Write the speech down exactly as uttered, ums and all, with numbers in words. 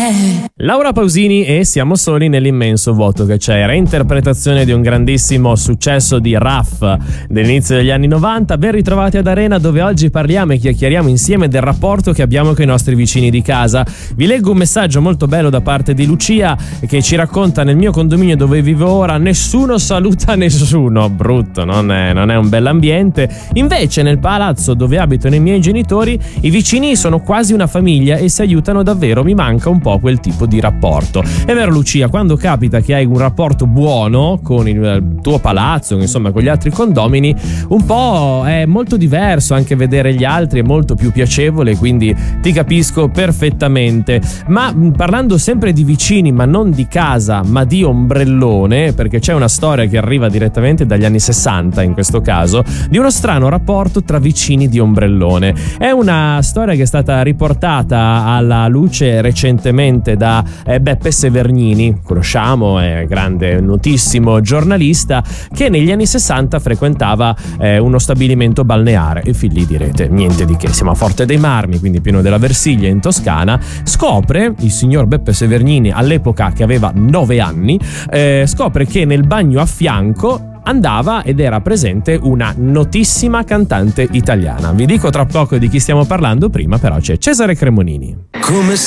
Laura Pausini e Siamo soli nell'immenso vuoto che c'è, reinterpretazione di un grandissimo successo di Raff dell'inizio degli anni novanta. Ben ritrovati ad Arena, dove oggi parliamo e chiacchieriamo insieme del rapporto che abbiamo con i nostri vicini di casa. Vi leggo un messaggio molto bello da parte di Lucia che ci racconta: nel mio condominio dove vivo ora nessuno saluta nessuno, brutto, non è, non è un bell'ambiente. Invece nel palazzo dove abitano i miei genitori i vicini sono quasi una famiglia e si aiutano davvero, mi manca un po' quel tipo di rapporto. È vero Lucia, quando capita che hai un rapporto buono con il tuo palazzo, insomma con gli altri condomini, un po' è molto diverso, anche vedere gli altri è molto più piacevole, quindi ti capisco perfettamente. Ma parlando sempre di vicini, ma non di casa ma di ombrellone, perché c'è una storia che arriva direttamente dagli anni sessanta in questo caso, di uno strano rapporto tra vicini di ombrellone. È una storia che è stata riportata alla luce recentemente da eh, Beppe Severnini, conosciamo, è grande, notissimo giornalista che negli anni sessanta frequentava eh, uno stabilimento balneare. E fin lì direte, niente di che, siamo a Forte dei Marmi, quindi pieno della Versilia in Toscana. Scopre il signor Beppe Severnini, all'epoca che aveva nove anni, eh, scopre che nel bagno a fianco andava ed era presente una notissima cantante italiana. Vi dico tra poco di chi stiamo parlando, prima però c'è Cesare Cremonini. Come